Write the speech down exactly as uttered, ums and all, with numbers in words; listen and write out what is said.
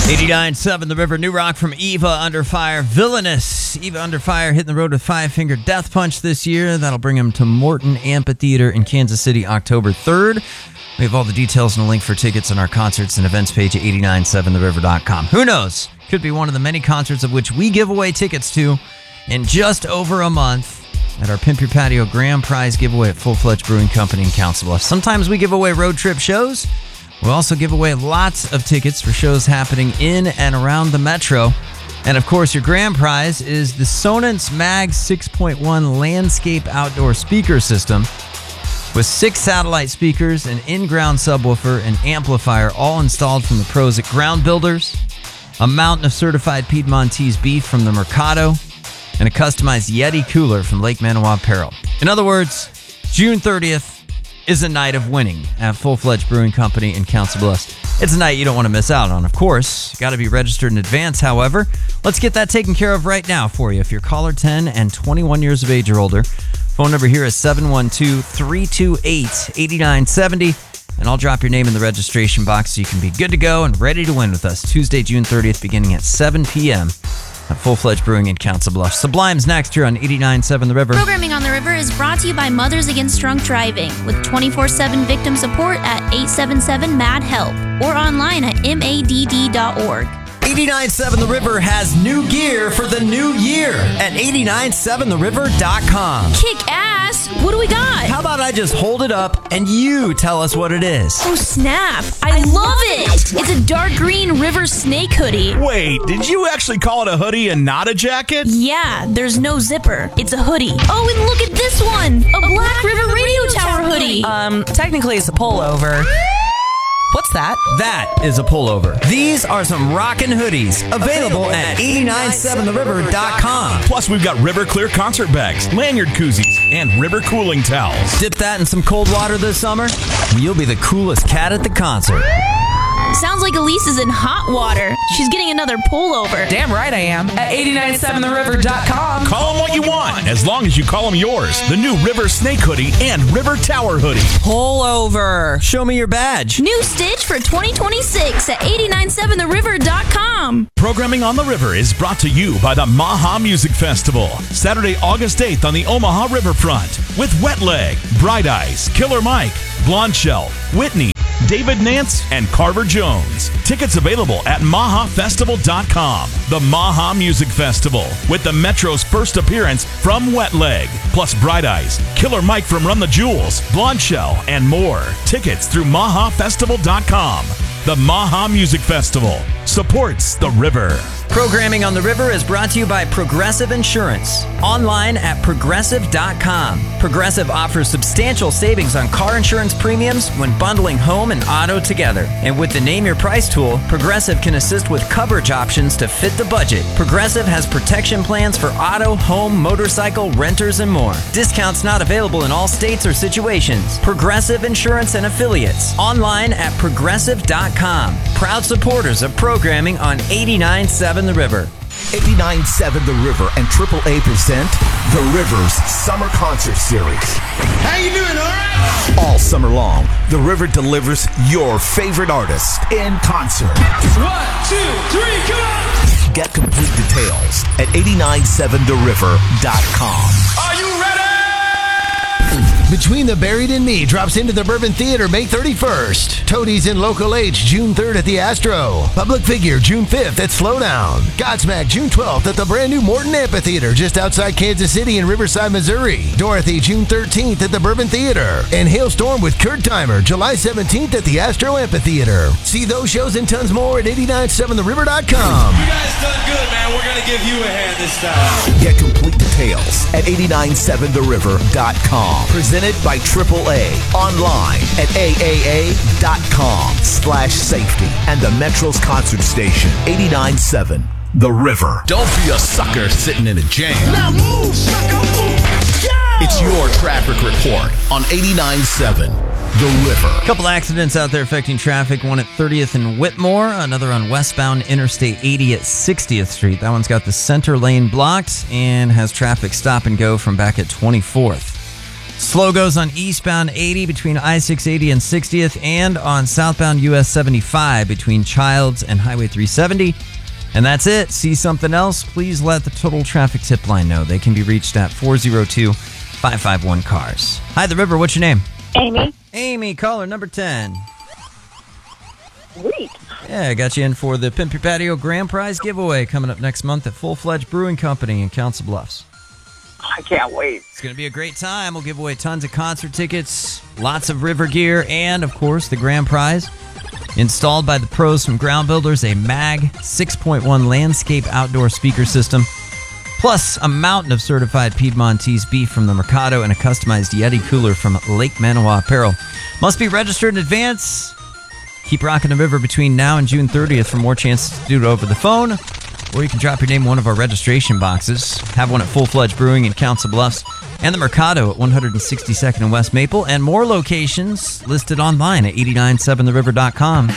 eighty-nine point seven The River, new rock from Eva Under Fire. Villainous. Eva Under Fire hitting the road with Five Finger Death Punch this year. That'll bring them to Morton Amphitheater in Kansas City October third. We have all the details and a link for tickets on our concerts and events page at eight nine seven the river dot com. Who knows? Could be one of the many concerts of which we give away tickets to in just over a month at our Pimp Your Patio Grand Prize giveaway at Full Fledged Brewing Company in Council Bluffs. Sometimes we give away road trip shows. We'll also give away lots of tickets for shows happening in and around the metro. And of course, your grand prize is the Sonance Mag six point one landscape outdoor speaker system with six satellite speakers, an in-ground subwoofer, and amplifier, all installed from the pros at Ground Builders, a mountain of certified Piedmontese beef from the Mercado, and a customized Yeti cooler from Lake Manawa Apparel. In other words, June thirtieth is a night of winning at Full Fledged Brewing Company in Council Bluffs. It's a night you don't want to miss out on, of course. Got to be registered in advance, however. Let's get that taken care of right now for you. If you're caller ten and twenty-one years of age or older, phone number here is seven one two, three two eight, eight nine seven zero, and I'll drop your name in the registration box so you can be good to go and ready to win with us Tuesday, June thirtieth, beginning at seven p.m. at Full Fledged Brewing in Council Bluffs. Sublime's next here on eighty-nine point seven The River. Programming on the River is brought to you by Mothers Against Drunk Driving with twenty-four seven victim support at eight seven seven MAD HELP or online at M A D D dot org. eighty-nine point seven The River has new gear for the new year at eight nine seven the river dot com. Kick ass! What do we got? How about I just hold it up and you tell us what it is? Oh, snap. I love it. It's a dark green River Snake hoodie. Wait, did you actually call it a hoodie and not a jacket? Yeah, there's no zipper. It's a hoodie. Oh, and look at this one. A, a Black, Black River, River Radio Tower hoodie. Um, technically it's a pullover. What's that? That is a pullover. These are some rockin' hoodies available at eight nine seven the river dot com. Plus, we've got River Clear concert bags, lanyard koozies, and River cooling towels. Dip that in some cold water this summer, and you'll be the coolest cat at the concert. Sounds like Elise is in hot water. She's getting another pullover. Damn right I am. At eight nine seven the river dot com. Call them what you want, as long as you call them yours. The new River Snake hoodie and River Tower hoodie. Pullover. Show me your badge. New stitch for twenty twenty-six at eight nine seven the river dot com. Programming on the River is brought to you by the Maha Music Festival. Saturday, August eighth on the Omaha Riverfront with Wet Leg, Bright Eyes, Killer Mike, Blonde Shell, Whitney, David Nance, and Carver Jones. Tickets available at maha festival dot com. The Maha Music Festival with the Metro's first appearance from Wet Leg, plus Bright Eyes, Killer Mike from Run the Jewels, Blonde Shell, and more. Tickets through maha festival dot com. The Maha Music Festival supports the River. Programming on the River is brought to you by Progressive Insurance. Online at progressive dot com. Progressive offers substantial savings on car insurance premiums when bundling home and auto together. And with the Name Your Price tool, Progressive can assist with coverage options to fit the budget. Progressive has protection plans for auto, home, motorcycle, renters, and more. Discounts not available in all states or situations. Progressive Insurance and Affiliates. Online at progressive dot com. Proud supporters of programming on eighty-nine point seven The River. eighty-nine point seven The River and triple A present The River's Summer Concert Series. How you doing, all right? All summer long, The River delivers your favorite artist in concert. One, two, three, come on! Get complete details at eight nine seven the river dot com. Are you ready? Between the Buried and Me drops into the Bourbon Theater May thirty-first. Toadies in Local H June third at the Astro. Public Figure June fifth at Slowdown. Godsmack June twelfth at the brand new Morton Amphitheater just outside Kansas City in Riverside, Missouri. Dorothy June thirteenth at the Bourbon Theater. And Hailstorm with Kurt Timer July seventeenth at the Astro Amphitheater. See those shows and tons more at eight nine seven the river dot com. You guys done good, man. We're going to give you a hand this time. Get complete details at eight nine seven the river dot com. Presented by triple A. Online at A A A dot com slash safety. And the Metro's concert station, eight nine seven The River. Don't be a sucker sitting in a jam. Now move, sucker, move. Yeah! It's your traffic report on eighty-nine point seven The River. A couple accidents out there affecting traffic. One at thirtieth and Whitmore. Another on westbound Interstate eighty at sixtieth Street. That one's got the center lane blocked and has traffic stop and go from back at twenty-fourth. Slow goes on eastbound eighty between I six eighty and sixtieth, and on southbound U S seventy-five between Childs and Highway three seventy. And that's it. See something else? Please let the Total Traffic Tip Line know. They can be reached at four oh two, five five one, CARS. Hi, The River. What's your name? Amy. Amy, caller number ten. Sweet. Yeah, I got you in for the Pimp Your Patio Grand Prize giveaway coming up next month at Full Fledged Brewing Company in Council Bluffs. I can't wait. It's going to be a great time. We'll give away tons of concert tickets, lots of river gear, and, of course, the grand prize. Installed by the pros from Ground Builders, a MAG six point one landscape outdoor speaker system, plus a mountain of certified Piedmontese beef from the Mercado and a customized Yeti cooler from Lake Manawa Apparel. Must be registered in advance. Keep rocking the river between now and June thirtieth for more chances to do it over the phone. Or you can drop your name in one of our registration boxes. Have one at Full Fledged Brewing in Council Bluffs and the Mercado at one sixty-second and West Maple, and more locations listed online at eight nine seven the river dot com.